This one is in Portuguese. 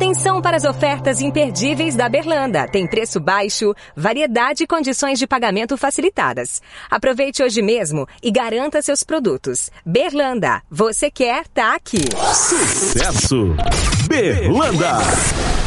Atenção para as ofertas imperdíveis da Berlanda. Tem preço baixo, variedade e condições de pagamento facilitadas. Aproveite hoje mesmo e garanta seus produtos. Berlanda, você quer, tá aqui. Sucesso! Berlanda.